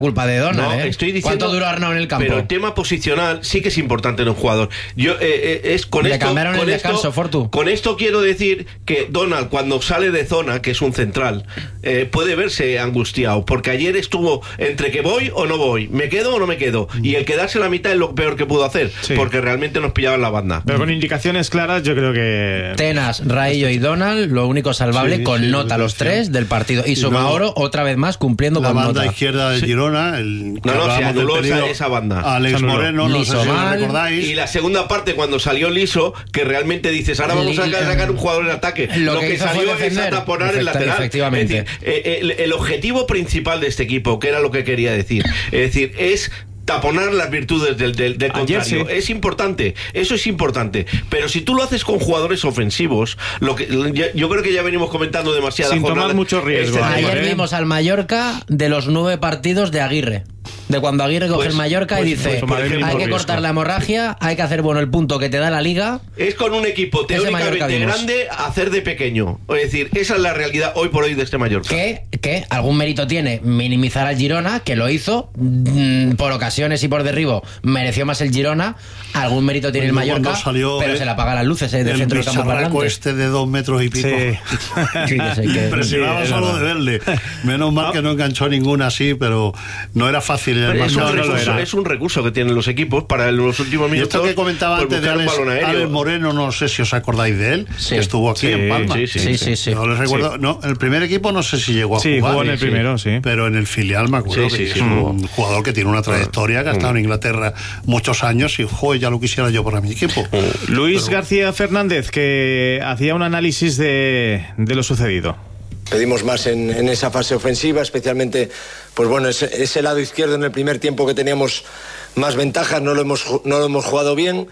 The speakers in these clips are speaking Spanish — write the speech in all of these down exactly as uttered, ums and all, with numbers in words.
culpa de Donald, no, ¿eh? estoy diciendo, ¿Cuánto duró Arnau en el campo? Pero el tema posicional sí que es importante en un jugador. Yo eh, eh, es con Le esto, cambiaron con el esto, descanso, Fortu. Con esto quiero decir que Donald, cuando sale de zona, que es un central, eh, puede verse angustiado, porque ayer estuvo entre que voy o no voy, me quedo o no me quedo, y el quedarse la mitad es lo peor que pudo hacer, sí. porque realmente nos pillaban la banda. Pero con indicaciones claras, yo creo que Tenas, Raillo y Donald, lo único salvable, sí, con sí, nota los tres del partido, y Somaoro otra vez más cumpliendo la con banda nota. Izquierda de Girona, el no, no, se anuló esa, esa banda. Alex Moreno, no sé si lo recordáis. Y la segunda parte, cuando salió Liso, que realmente dices, ahora vamos a sacar un jugador en ataque. Lo, lo que, que salió es a taponar el lateral. Efectivamente. Es decir, eh, el, el objetivo principal de este equipo, que era lo que quería decir, es decir, es taponar las virtudes del, del, del contrario. Sí. Es importante, eso es importante. Pero si tú lo haces con jugadores ofensivos, lo que ya, yo creo que ya venimos comentando demasiado. Sin tomar mucho riesgo. Este Ayer ¿eh? vimos al Mallorca de los nueve partidos de Aguirre. De cuando Aguirre coge pues, el Mallorca pues, y dice, pues, hay que riesgo. cortar la hemorragia, hay que hacer bueno el punto que te da la liga. Es con un equipo teóricamente grande hacer de pequeño. Es decir, esa es la realidad hoy por hoy de este Mallorca. Que, que algún mérito tiene minimizar al Girona, que lo hizo mmm, por ocasiones y por derribo, mereció más el Girona. Algún mérito tiene bueno, el Mallorca, salió pero el, se le apagan las luces eh, de centro del campo para adelante. Este de dos metros y pico. Sí. Sí, que sé que, impresionaba sí, solo de verle. Menos mal no. que no enganchó ninguna así, pero no era fácil. Es un, recurso, es un recurso que tienen los equipos para en los últimos minutos. Y esto que comentaba pues antes de Alex, Alex Moreno, no sé si os acordáis de él, sí. que estuvo aquí sí, en Palma. Sí, sí, sí. sí, sí. No les recuerdo, sí. no, el primer equipo no sé si llegó a sí, jugar. Sí, jugó en el sí, primero, sí. Pero en el filial me acuerdo sí, que sí, es sí, un sí. jugador que tiene una trayectoria, que ha estado en Inglaterra muchos años y joder, ya lo quisiera yo para mi equipo. Luis pero... García Fernández, que hacía un análisis de, de lo sucedido. Pedimos más en, en esa fase ofensiva, especialmente, pues bueno, ese, ese lado izquierdo en el primer tiempo que teníamos más ventajas, no lo hemos, no lo hemos jugado bien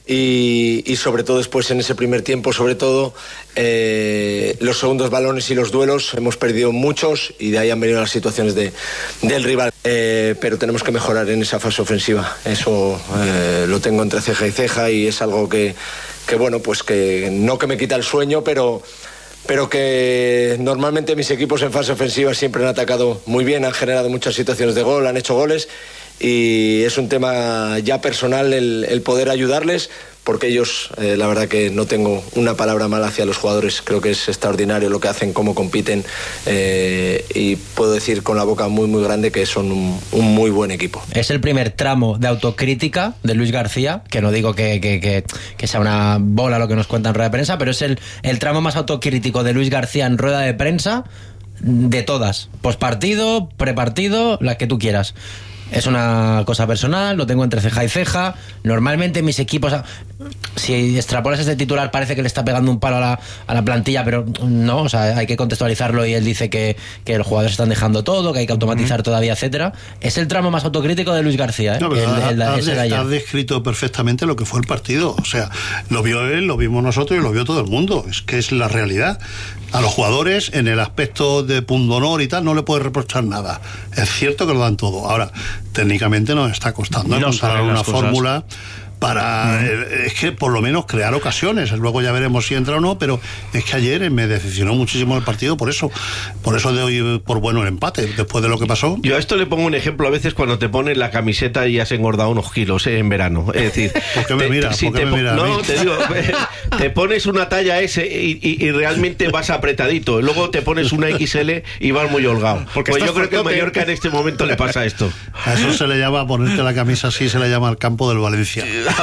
y, y sobre todo después en ese primer tiempo, sobre todo eh, los segundos balones y los duelos, hemos perdido muchos y de ahí han venido las situaciones de, del rival. Eh, pero tenemos que mejorar en esa fase ofensiva, eso eh, lo tengo entre ceja y ceja y es algo que, que bueno, pues que no que me quita el sueño, pero... pero que normalmente mis equipos en fase ofensiva siempre han atacado muy bien, han generado muchas situaciones de gol, han hecho goles y es un tema ya personal el, el poder ayudarles, porque ellos, eh, la verdad que no tengo una palabra mala hacia los jugadores, creo que es extraordinario lo que hacen, cómo compiten eh, y puedo decir con la boca muy muy grande que son un, un muy buen equipo. Es el primer tramo de autocrítica de Luis García, que no digo que, que, que, que sea una bola lo que nos cuenta en rueda de prensa, pero es el, el tramo más autocrítico de Luis García en rueda de prensa de todas, pospartido, prepartido, la que tú quieras. Es una cosa personal, lo tengo entre ceja y ceja. Normalmente mis equipos, si extrapolas este titular parece que le está pegando un palo a la, a la plantilla, pero no, o sea, hay que contextualizarlo y él dice que, que los jugadores están dejando todo, que hay que automatizar uh-huh. todavía, etcétera. Es el tramo más autocrítico de Luis García, ¿eh? No, pero el, el, has, ese de has, has descrito perfectamente lo que fue el partido, o sea, lo vio él, lo vimos nosotros y lo vio todo el mundo, es que es la realidad. A los jugadores en el aspecto de pundonor y tal no le puedes reprochar nada, es cierto que lo dan todo. Ahora, técnicamente nos está costando no encontrar una fórmula para, eh, es que por lo menos crear ocasiones, luego ya veremos si entra o no, pero es que ayer me decepcionó muchísimo el partido, por eso por eso doy por bueno el empate, después de lo que pasó. Yo a esto le pongo un ejemplo a veces cuando te pones la camiseta y has engordado unos kilos eh, en verano, es decir, ¿por qué me mira? Si ¿Por qué te, me mira no, te digo, te pones una talla S y, y, y realmente vas apretadito, luego te pones una X L y vas muy holgado, porque pues yo creo que a Mallorca en este momento le pasa esto. A eso se le llama, ponerte la camisa así, se le llama el campo del Valencia.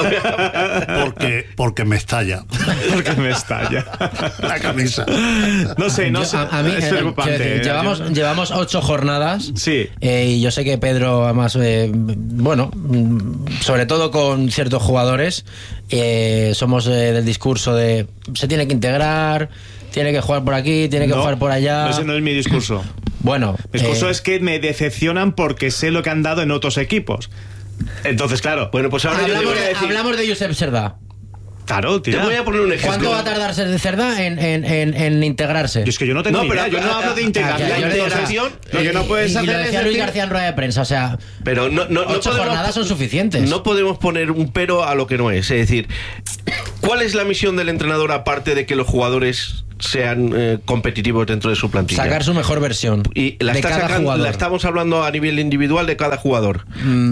Porque, porque me estalla. Porque me estalla. La camisa. No sé, no yo, sé. A, a mí, es preocupante. Decir, ¿eh? llevamos, llevamos ocho jornadas. Sí. Eh, y yo sé que Pedro, además, eh, bueno, sobre todo con ciertos jugadores, eh, somos eh, del discurso de se tiene que integrar, tiene que jugar por aquí, tiene que no, jugar por allá. Ese no es mi discurso. Bueno. Mi discurso eh, es que me decepcionan porque sé lo que han dado en otros equipos. Entonces, claro. Bueno, pues ahora hablamos, yo te voy a de, decir... hablamos de Josep Cerdá. Claro, tira. Te voy a poner un ejemplo. ¿Cuánto va a tardar Cerdá en, en, en, en integrarse? Y es que yo no tengo no, ni pero idea, yo no hablo de integración. La integración lo que no puedes y, hacer y lo decía es Luis decir... García en rueda de prensa, o sea, pero no, no, ocho no podemos, jornadas son suficientes. No podemos poner un pero a lo que no es. Es decir, ¿cuál es la misión del entrenador aparte de que los jugadores sean eh, competitivos dentro de su plantilla. Sacar su mejor versión. Y la, de está cada sacando, jugador. la estamos hablando a nivel individual de cada jugador.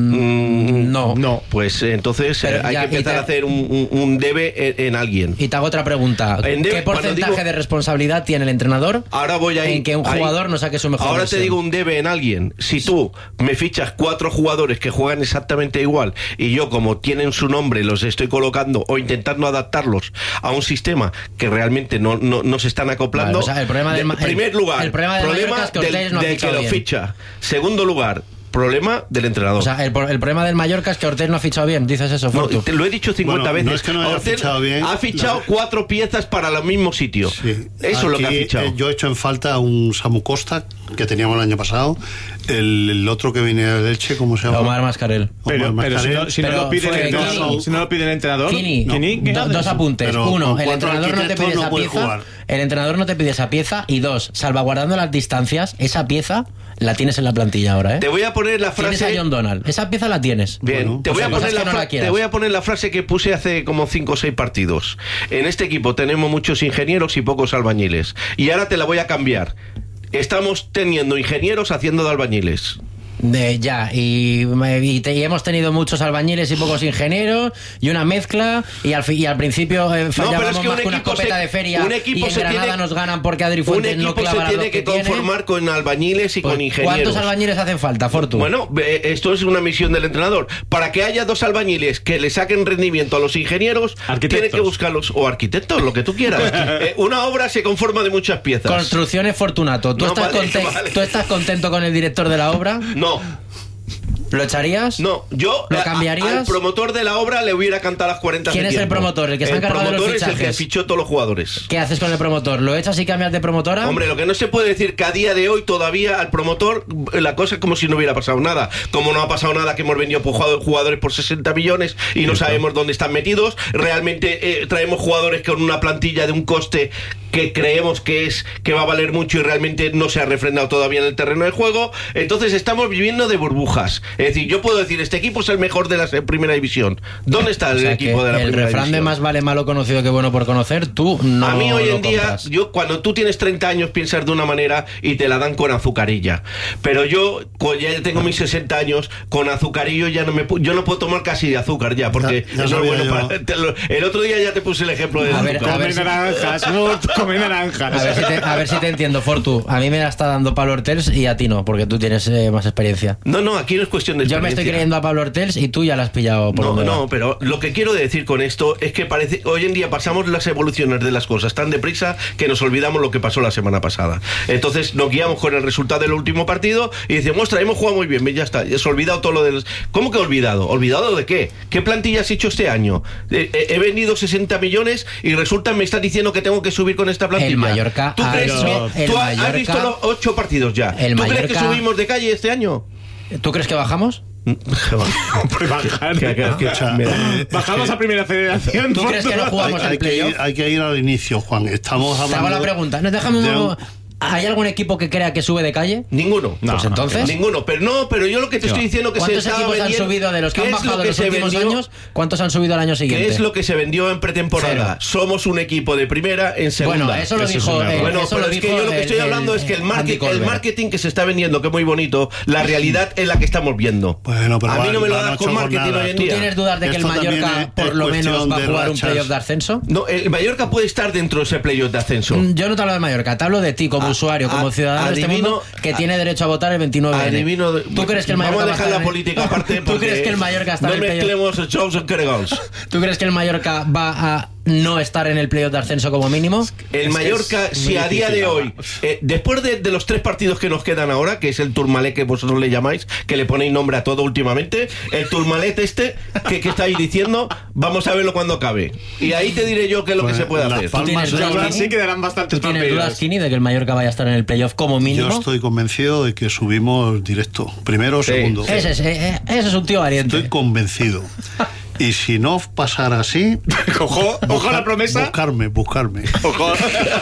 Mm, mm, no. No. Pues eh, entonces Pero eh, hay ya, que empezar te... a hacer un, un, un debe en, en alguien. Y te hago otra pregunta. En debe, ¿Qué porcentaje digo, de responsabilidad tiene el entrenador ahora voy a ir, en que un jugador ahí, no saque su mejor Ahora versión? te digo un debe en alguien. Si tú me fichas cuatro jugadores que juegan exactamente igual y yo, como tienen su nombre, los estoy colocando o intentando adaptarlos a un sistema que realmente no, no, no se están acoplando. Vale, o sea, el problema del, en primer el, lugar, el problema, del problema es que del, no del que lo bien. ficha. Segundo lugar, problema del entrenador. O sea, el, el problema del Mallorca es que Ortel no ha fichado bien, dices eso, No, Fortu. te lo he dicho cincuenta Bueno, veces. no es que no haya Ortel fichado bien. ha fichado La- cuatro piezas para el mismo sitio. Sí. Eso es lo que ha Aquí, fichado. eh, yo he hecho en falta a un Samu Costa que teníamos el año pasado. El, el otro que viene de Leche, ¿cómo se llama? Omar Mascarel. Pero, Omar pero si, Mascarell. no, si no Pero lo pide el fue entrenador, Kini. si no lo pide el entrenador, Kini, Kini, ¿qué do- haces? dos apuntes. Pero Uno, con el cuatro entrenador no te arquitectos pide no esa puede pieza. jugar. El entrenador no te pide esa pieza. Y dos, salvaguardando las distancias, esa pieza la tienes en la plantilla ahora, ¿eh? Te voy a poner la Tienes frase. a John Donald. Esa pieza la tienes. Bien, Bueno, te, voy o sea, a poner cosas la que no fra- la quieras. te voy a poner la frase que puse hace como cinco o seis partidos. En este equipo tenemos muchos ingenieros y pocos albañiles. Y ahora te la voy a cambiar. Estamos teniendo ingenieros haciendo de albañiles. De, ya, y, y, te- y hemos tenido muchos albañiles y pocos ingenieros y una mezcla y al, fi- y al principio eh, fallábamos es que más un que una equipo escopeta se- de feria un equipo y en se Granada tiene- nos ganan porque Adri Un Fuentes no equipo clava se las tiene dos que, que tiene. conformar con albañiles y Pues, con ingenieros. ¿cuántos albañiles hacen falta, Fortu? Bueno, eh, esto es una misión del entrenador. Para que haya dos albañiles que le saquen rendimiento a los ingenieros, Arquitectos. tiene que buscarlos, o arquitectos, lo que tú quieras. Eh, una obra se conforma de muchas piezas. Construcciones Fortunato. ¿Tú, No, estás vale, conte- vale. ¿Tú estás contento con el director de la obra? No, ¿Lo echarías? no, yo ¿Lo a- cambiarías? al promotor de la obra le hubiera cantado las cuarenta ¿Quién hace es el tiempo. promotor? El que se ha encargado de los promotor es el que fichajes. fichó todos los jugadores. ¿Qué haces con el promotor? ¿Lo echas y cambias de promotora? Hombre, lo que no se puede decir que a día de hoy todavía al promotor la cosa es como si no hubiera pasado nada. Como no ha pasado nada que hemos vendido por jugador- jugadores por sesenta millones y no sabemos dónde están metidos. Realmente eh, traemos jugadores con una plantilla de un coste que creemos que es que va a valer mucho y realmente no se ha refrendado todavía en el terreno de juego. Entonces estamos viviendo de burbujas. Es decir, yo puedo decir, este equipo es el mejor de la se- primera división. ¿Dónde está el O sea, equipo que de la el primera refrán división? de más vale malo conocido que bueno por conocer, tú no A mí hoy lo en día, compras. yo cuando tú tienes treinta años piensas de una manera y te la dan con azucarilla. Pero yo, co- ya tengo mis sesenta años, con azucarillo ya no me pu- yo no puedo tomar casi de azúcar ya, porque Ya- ya no es sabía bueno yo. para- te lo- el otro día ya te puse el ejemplo de A ver, azúcar. a ver Come si- naranjas, no, come naranjas. A ver, si te, a ver si te entiendo, Fortu. A mí me la está dando Pablo Ortels y a ti no, porque tú tienes eh, más experiencia. No, no, aquí no es cuestión de Yo me experiencia. estoy creyendo a Pablo Ortels y tú ya la has pillado por No, donde va. no, pero lo que quiero decir con esto es que parece hoy en día pasamos las evoluciones de las cosas tan deprisa que nos olvidamos lo que pasó la semana pasada. Entonces nos guiamos con el resultado del último partido y decimos, ostras, hemos jugado muy bien, ya está, ya se ha olvidado todo lo de los... ¿Cómo que olvidado? ¿Olvidado de qué? ¿Qué plantilla has hecho este año? Eh, eh, he vendido sesenta millones y resulta me estás diciendo que tengo que subir con esta plantilla. El Mallorca ¿Tú ha crees hecho- que- el tú has- has Mallorca- visto los ocho partidos ya? el ¿Tú crees que Mallorca- subimos de calle este año? ¿Tú crees que bajamos? Por bajar. Que- que- que- Escucha, mira. eh, Bajamos a primera federación. ¿Tú crees que no hay, jugamos hay el que ir, playoff? hay que ir al inicio, Juan. Estamos Te hablando hago la pregunta. ¿No dejamos de un- ¿Hay algún equipo que crea que sube de calle? Ninguno. Pues entonces. Ninguno, pero no, pero yo lo que te estoy diciendo que se ¿Cuántos estaba equipos han vendiendo- subido de los que ¿qué han es bajado lo en los se últimos vendió? años? ¿Cuántos han subido al año siguiente? ¿Qué es lo que se vendió en pretemporada? Cero. Somos un equipo de primera en segunda. Bueno, eso lo Eso es dijo. un error. eh, Bueno, eso pero lo es que dijo yo lo que estoy el- hablando el- es que el, Andy market- el Colbert. marketing que se está vendiendo, que es muy bonito, la realidad es la que estamos viendo. Bueno, pero a mí van- no me lo van das ocho con marketing jornadas. hoy en ¿Tú día. tienes dudas de que el Esto también Mallorca es- por es lo menos cuestión va a de jugar un rachas. playoff de ascenso? No, el Mallorca puede estar dentro de ese playoff de ascenso. Mm, Yo no te hablo de Mallorca, te hablo de ti como A- usuario, como a- ciudadano de este adivino- mundo que tiene derecho a votar el veintinueve N. Adivino de- ¿Tú crees que el Mallorca Vamos a va dejar estar la en el- política aparte. ¿Tú porque crees que el Mallorca está no en el playoff? mezclemos shows en Keregols. ¿Tú crees que el Mallorca va a no estar en el playoff de ascenso como mínimo? El Es- Mallorca, es si muy a día difícil de ahora. hoy, eh, después de, de los tres partidos que nos quedan ahora, que es el Turmalet que vosotros le llamáis, que le ponéis nombre a todo últimamente, el Turmalet este que, que estáis diciendo, vamos a verlo cuando acabe. Y ahí te diré yo qué es lo Pues, que se puede Las hacer. Palmas tienes de dudas, Gran- Ahora sí quedarán bastantes ¿Tú tienes dudas, partidos. Kini, de que el Mallorca vaya a estar en el playoff como mínimo? Yo estoy convencido de que subimos directo. Primero o Sí, segundo. sí. Ese es, eh, eh, ese es un tío valiente. Estoy convencido. Y si no pasara así, Ojo, ojo la promesa. buscarme, buscarme. Ojo.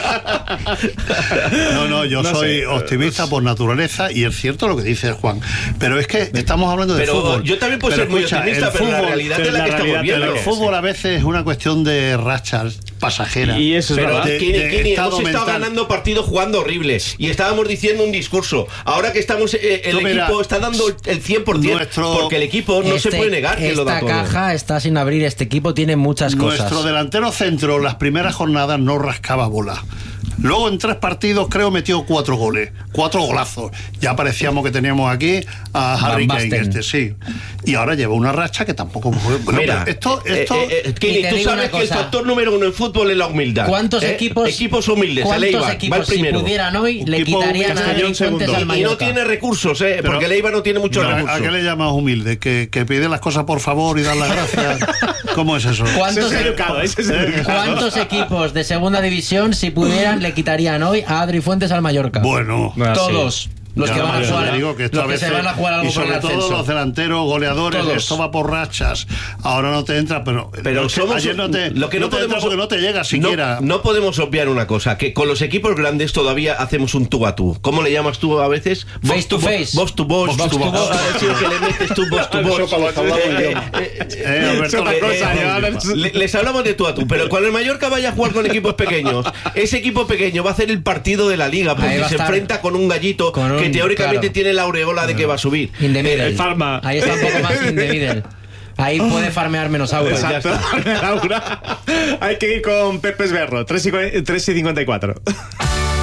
No, no, yo No soy sé. optimista por naturaleza y es cierto lo que dice Juan. Pero es que estamos hablando de Pero fútbol. yo también puedo Pero ser muy escucha, optimista, el pero la fútbol- realidad sí, es la la que estamos realidad es viendo. la El que fútbol a veces es una cuestión de rachas. pasajera. Y eso es Pero verdad. de, Kini, de Kini, estado hemos estado mental. ganando partidos jugando horribles y estábamos diciendo un discurso. Ahora que estamos, eh, el Tú, mira, equipo está dando el cien por ciento nuestro- porque el equipo no Este- se puede negar que lo da esta todo. caja está sin abrir, este equipo tiene muchas cosas. Nuestro delantero centro, las primeras jornadas no rascaba bola. Luego en tres partidos creo metió cuatro goles, cuatro golazos. Ya parecíamos que teníamos aquí a Harry Van Kane, Basten. este sí. Y ahora lleva una racha que tampoco fue. Bueno, Mira, pero esto, esto eh, eh, Kini, Y te tú digo sabes una que el cosa. factor número uno en fútbol es la humildad. ¿Cuántos ¿Eh? equipos Equipos humildes, el ¿Cuántos Eibar, va el equipos si primero. pudieran hoy le Equipo quitarían a Castellón Adri Fuentes segundo. al Y no Mallorca? tiene recursos, ¿eh? Pero- porque el Eibar no tiene muchos ¿A, recursos. a qué le llamas humilde? ¿Que, que pide las cosas por favor y dar las gracias? ¿Cómo es eso? ¿Cuántos, Ese es educado, ese es educado. ¿Cuántos equipos de segunda división, si pudieran, le quitarían hoy a Adri Fuentes al Mallorca? Bueno, Ah, Todos. Los ya, que van a ya jugar, digo que esto los a que veces- se van a jugar algo y por el sobre todo ascenso. los delanteros, goleadores, Todos. esto va por rachas. Ahora no te entra, pero, Pero no te- somos ayer no te, lo que no, no te entra podemos porque no te llega no- siquiera. No, podemos obviar una cosa, que con los equipos grandes todavía hacemos un tú a tú. ¿Cómo le llamas tú a veces? Face to bo- face. Box to box. Box to box. Ah, sí, que le metes tú box to box. Eh, eh, Eh, Alberto, Es otra le- cosa, eh, ya, ahora- Le- les hablamos de tú a tú, pero cuando el Mallorca vaya a jugar con equipos pequeños, ese equipo pequeño va a hacer el partido de la liga Ahí porque va a se estar enfrenta con un gallito con un- que teóricamente claro. tiene la aureola de que va a subir. In the middle. El Farma. Ahí está un poco más in the middle. Ahí puede farmear menos aura. Ya Exacto. Laura. Hay que ir con Pepe Esberro, tres y cincuenta y cuatro.